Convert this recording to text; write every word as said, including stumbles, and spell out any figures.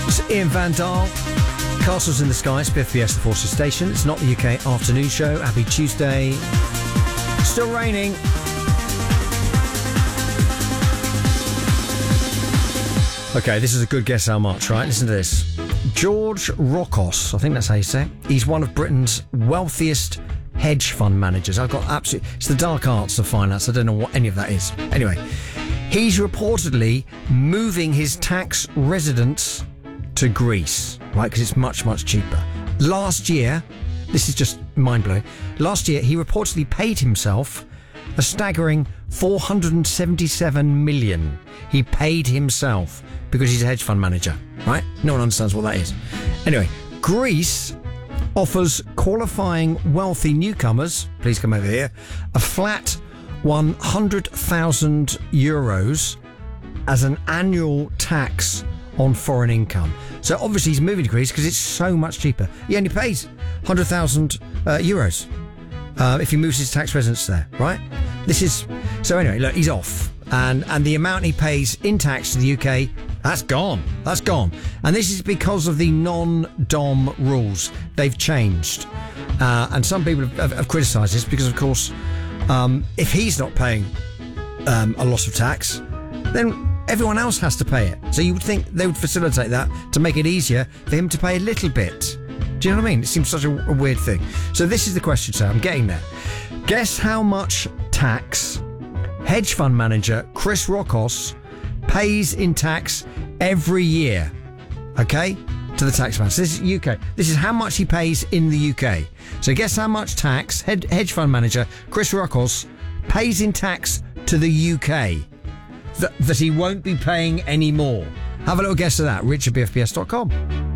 It's Ian Van Dahl. Castles in the Sky, it's B F B S, the Forces Station. It's not the U K afternoon show. Happy Tuesday. Still raining. Okay, this is a good guess how much, right? Listen to this. George Rokos, I think that's how you say it. He's one of Britain's wealthiest hedge fund managers. I've got absolutely... It's the dark arts of finance. I don't know what any of that is. Anyway, he's reportedly moving his tax residence to Greece, right? Because it's much, much cheaper. Last year, this is just mind-blowing. Last year, he reportedly paid himself a staggering four hundred seventy-seven million. He paid himself because he's a hedge fund manager, right? No one understands what that is. Anyway, Greece offers qualifying wealthy newcomers, please come over here, a flat one hundred thousand euros as an annual tax on foreign income. So obviously he's moving to Greece because it's so much cheaper. He only pays one hundred thousand uh, euros uh, if he moves his tax residence there, right? This is... So anyway, look, he's off. And, and the amount he pays in tax to the U K, that's gone. That's gone. And this is because of the non-dom rules. They've changed. Uh, and some people have, have, have criticised this because, of course, um, if he's not paying um, a lot of tax, then everyone else has to pay it. So you would think they would facilitate that to make it easier for him to pay a little bit. Do you know what I mean? It seems such a, a weird thing. So this is the question, sir. I'm getting there. Guess how much tax hedge fund manager Chris Rokos pays in tax every year, okay, to the taxman. So this is U K. This is how much he pays in the U K. So guess how much tax head, hedge fund manager Chris Rokos pays in tax to the U K that, that he won't be paying anymore. Have a little guess of that. Rich at B F B S dot com.